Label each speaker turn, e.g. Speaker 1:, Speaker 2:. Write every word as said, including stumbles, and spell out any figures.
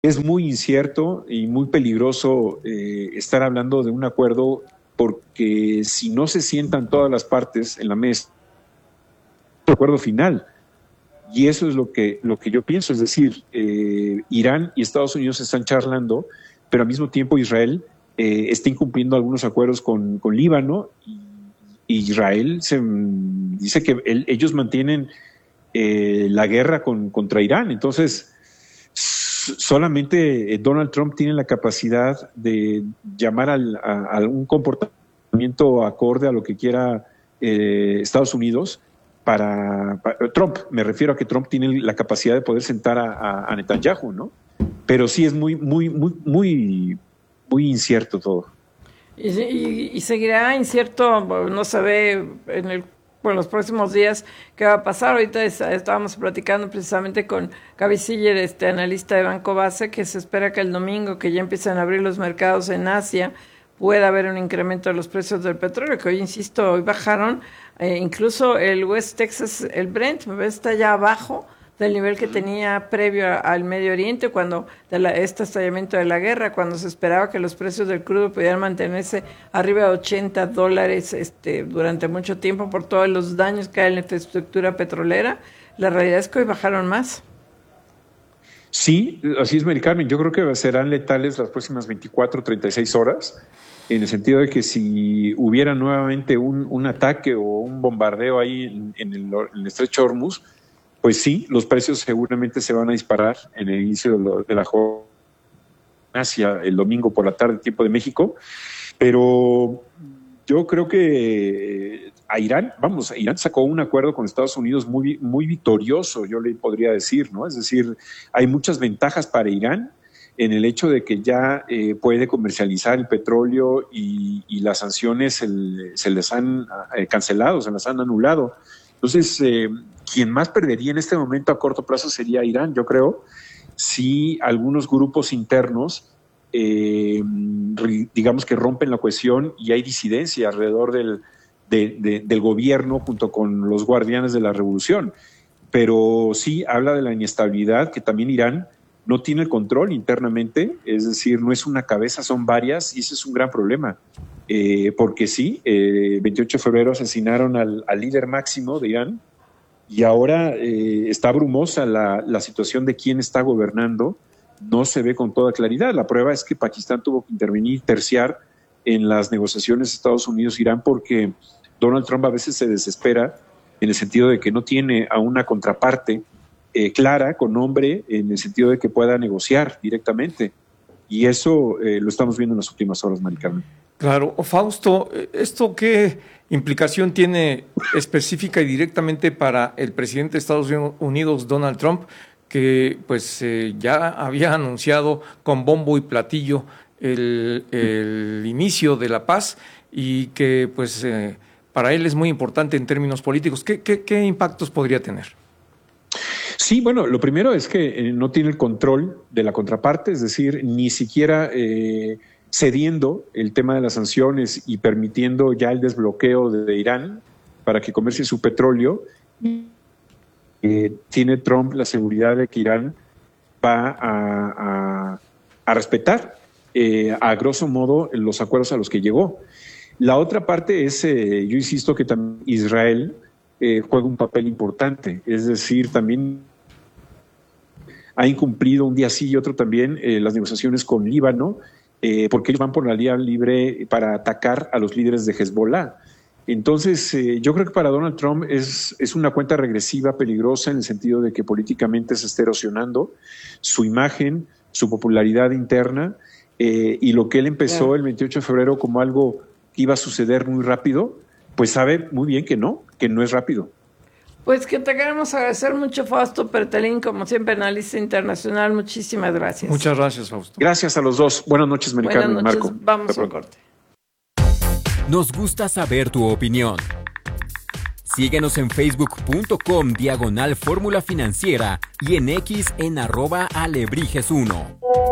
Speaker 1: es muy incierto y muy peligroso eh, estar hablando de un acuerdo, porque si no se sientan todas las partes en la mesa, un acuerdo final. Y eso es lo que, lo que yo pienso, es decir, eh, Irán y Estados Unidos están charlando, pero al mismo tiempo Israel eh, está incumpliendo algunos acuerdos con, con Líbano, y, y Israel se, dice que él, ellos mantienen eh, la guerra con, contra Irán. Entonces, solamente Donald Trump tiene la capacidad de llamar al, a, a un comportamiento acorde a lo que quiera eh, Estados Unidos. Para, para Trump, me refiero a que Trump tiene la capacidad de poder sentar a, a, a Netanyahu, ¿no? Pero sí es muy, muy, muy, muy, muy incierto todo.
Speaker 2: Y, y, y seguirá incierto, no se ve en el por los próximos días qué va a pasar. Ahorita es, estábamos platicando precisamente con Gaby Siller, este analista de Banco Base, que se espera que el domingo, que ya empiezan a abrir los mercados en Asia, pueda haber un incremento de los precios del petróleo, que hoy, insisto, hoy bajaron, eh, incluso el West Texas, el Brent, está ya abajo del nivel que tenía previo a, al Medio Oriente, cuando de la, este estallamiento de la guerra, cuando se esperaba que los precios del crudo pudieran mantenerse arriba de ochenta dólares este, durante mucho tiempo por todos los daños que hay en la infraestructura petrolera. La realidad es que hoy bajaron más.
Speaker 1: Sí, así es, Mari Carmen. Yo creo que serán letales las próximas veinticuatro, treinta y seis horas, en el sentido de que si hubiera nuevamente un, un ataque o un bombardeo ahí en, en, el, en el estrecho Hormuz, pues sí, los precios seguramente se van a disparar en el inicio de, lo, de la jornada hacia el domingo por la tarde, tiempo de México. Pero yo creo que a Irán, vamos, Irán sacó un acuerdo con Estados Unidos muy, muy victorioso, yo le podría decir, ¿no? Es decir, hay muchas ventajas para Irán en el hecho de que ya eh, puede comercializar el petróleo y, y las sanciones el, se les han eh, cancelado, se las han anulado. Entonces, eh, quien más perdería en este momento a corto plazo sería Irán, yo creo, si algunos grupos internos, eh, digamos que rompen la cohesión y hay disidencia alrededor del, de, de, del gobierno junto con los guardianes de la revolución. Pero sí habla de la inestabilidad, que también Irán no tiene el control internamente, es decir, no es una cabeza, son varias, y ese es un gran problema. Eh, porque sí, el eh, veintiocho de febrero asesinaron al, al líder máximo de Irán, y ahora eh, está brumosa la, la situación de quién está gobernando, no se ve con toda claridad. La prueba es que Pakistán tuvo que intervenir, terciar en las negociaciones Estados Unidos-Irán, porque Donald Trump a veces se desespera en el sentido de que no tiene a una contraparte eh, clara, con nombre, en el sentido de que pueda negociar directamente. Y eso eh, lo estamos viendo en las últimas horas, Mari Carmen.
Speaker 3: Claro. Fausto, ¿esto qué implicación tiene específica y directamente para el presidente de Estados Unidos, Donald Trump, que pues eh, ya había anunciado con bombo y platillo el, el inicio de la paz y que pues eh, para él es muy importante en términos políticos? ¿Qué, qué, qué impactos podría tener?
Speaker 1: Sí, bueno, lo primero es que eh, no tiene el control de la contraparte, es decir, ni siquiera eh, cediendo el tema de las sanciones y permitiendo ya el desbloqueo de, de Irán para que comercie su petróleo. Eh, tiene Trump la seguridad de que Irán va a, a, a respetar eh, a grosso modo los acuerdos a los que llegó. La otra parte es, eh, yo insisto que también Israel eh, juega un papel importante, es decir, también ha incumplido un día sí y otro también eh, las negociaciones con Líbano, eh, porque ellos van por la vía libre para atacar a los líderes de Hezbollah. Entonces, eh, yo creo que para Donald Trump es, es una cuenta regresiva peligrosa en el sentido de que políticamente se está erosionando su imagen, su popularidad interna, eh, y lo que él empezó claro. el veintiocho de febrero como algo que iba a suceder muy rápido, pues sabe muy bien que no, que no es rápido.
Speaker 2: Pues que te queremos agradecer mucho, Fausto Pertelín, como siempre, analista internacional. Muchísimas gracias.
Speaker 3: Muchas gracias, Fausto.
Speaker 1: Gracias a los dos. Buenas noches, Mari Carmen y Marco.
Speaker 2: Vamos a corte.
Speaker 4: Nos gusta saber tu opinión. Síguenos en facebook.com diagonal Fórmula Financiera y en X en arroba alebrijes uno.